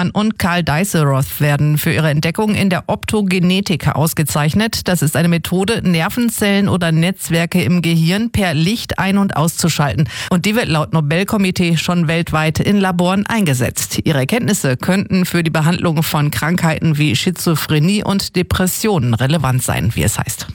Hoffmann und Karl Deisseroth werden für ihre Entdeckung in der Optogenetik ausgezeichnet. Das ist eine Methode, Nervenzellen oder Netzwerke im Gehirn per Licht ein- und auszuschalten. Und die wird laut Nobelkomitee schon weltweit in Laboren eingesetzt. Ihre Erkenntnisse könnten für die Behandlung von Krankheiten wie Schizophrenie und Depressionen relevant sein, wie es heißt.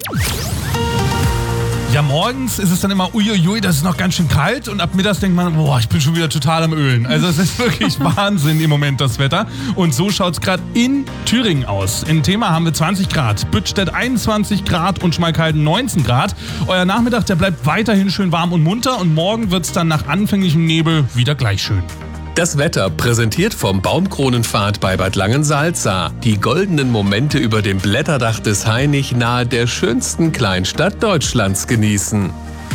Ja, morgens ist es dann immer uiuiui, das ist noch ganz schön kalt und ab mittags denkt man, boah, ich bin schon wieder total am Ölen. Also es ist wirklich Wahnsinn im Moment, das Wetter. Und so schaut es gerade in Thüringen aus. In Thema haben wir 20 Grad, Büttstedt 21 Grad und Schmalkalden 19 Grad. Euer Nachmittag, der bleibt weiterhin schön warm und munter und morgen wird es dann nach anfänglichem Nebel wieder gleich schön. Das Wetter präsentiert vom Baumkronenpfad bei Bad Langensalza. Die goldenen Momente über dem Blätterdach des Hainich nahe der schönsten Kleinstadt Deutschlands genießen.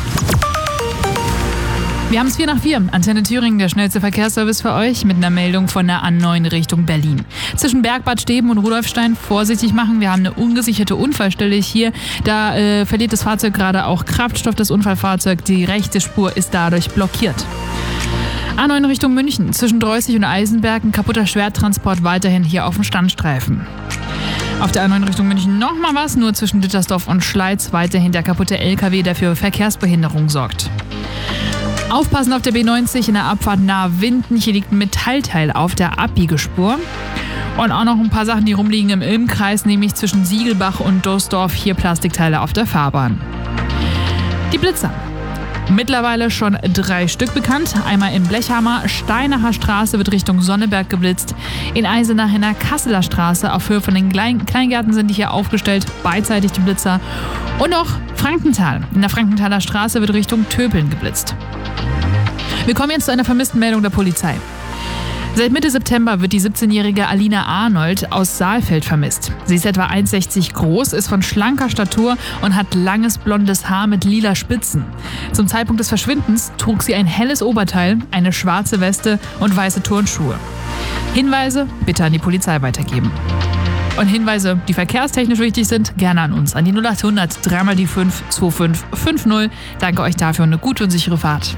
Wir haben es 4:04. Antenne Thüringen, der schnellste Verkehrsservice für euch mit einer Meldung von der A9 Richtung Berlin. Zwischen Bergbad Steben und Rudolfstein vorsichtig machen. Wir haben eine ungesicherte Unfallstelle hier. Da verliert das Fahrzeug gerade auch Kraftstoff, das Unfallfahrzeug. Die rechte Spur ist dadurch blockiert. A9 Richtung München. Zwischen Dreußig und Eisenberg ein kaputter Schwerttransport weiterhin hier auf dem Standstreifen. Auf der A9 Richtung München nochmal was, nur zwischen Dittersdorf und Schleiz weiterhin der kaputte LKW, der für Verkehrsbehinderung sorgt. Aufpassen auf der B90 in der Abfahrt nahe Winden. Hier liegt ein Metallteil auf der Abbiegespur. Und auch noch ein paar Sachen, die rumliegen im Ilm-Kreis, nämlich zwischen Siegelbach und Doesdorf. Hier Plastikteile auf der Fahrbahn. Die Blitzer. Mittlerweile schon 3 Stück bekannt. Einmal in Blechhammer, Steinacher Straße wird Richtung Sonneberg geblitzt. In Eisenach in der Kasseler Straße auf Höhe von den Kleingärten sind die hier aufgestellt, beidseitig die Blitzer. Und auch Frankenthal. In der Frankenthaler Straße wird Richtung Töpeln geblitzt. Wir kommen jetzt zu einer vermissten Meldung der Polizei. Seit Mitte September wird die 17-jährige Alina Arnold aus Saalfeld vermisst. Sie ist etwa 1,60 groß, ist von schlanker Statur und hat langes blondes Haar mit lila Spitzen. Zum Zeitpunkt des Verschwindens trug sie ein helles Oberteil, eine schwarze Weste und weiße Turnschuhe. Hinweise bitte an die Polizei weitergeben. Und Hinweise, die verkehrstechnisch wichtig sind, gerne an uns. An die 0800 3 die 5 2550. Danke euch dafür und eine gute und sichere Fahrt.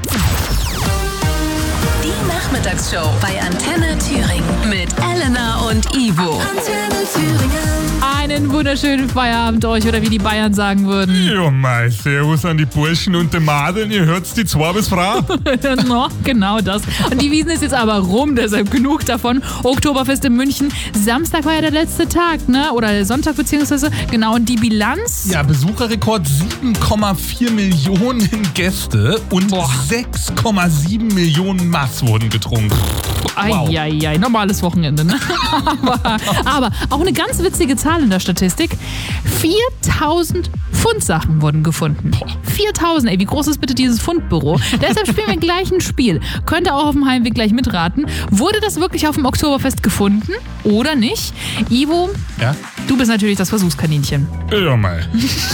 Die Nachmittagsshow bei Antenne Thüringen mit Elena und Ivo. Antenne Thüringen. Einen wunderschönen Feierabend euch, oder wie die Bayern sagen würden. Ja, mei, servus an die Burschen und den Madeln, ihr hört's die Zweibesfrau. No, genau das. Und die Wiesn ist jetzt aber rum, deshalb genug davon. Oktoberfest in München. Samstag war ja der letzte Tag, ne? Oder Sonntag beziehungsweise. Genau, und die Bilanz? Ja, Besucherrekord 7,4 Millionen Gäste und 6,7 Millionen Maß wurden getrunken. Wow. Eieiei, normales Wochenende, ne? aber auch eine ganz witzige Zahl in der Statistik. 4.000 Pfundsachen wurden gefunden. 4.000, ey, wie groß ist bitte dieses Fundbüro? Deshalb spielen wir gleich ein Spiel. Könnt ihr auch auf dem Heimweg gleich mitraten. Wurde das wirklich auf dem Oktoberfest gefunden oder nicht? Ivo, Ja? du bist natürlich das Versuchskaninchen. Ja, mal.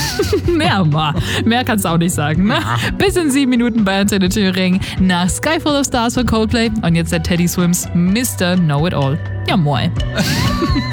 Mehr kannst du auch nicht sagen, ne? Bis in 7 Minuten bei Antenne Thüringen nach Sky Full of Stars von Coldplay und jetzt der Teddy Swims Mr. Know It All. Ja, moi.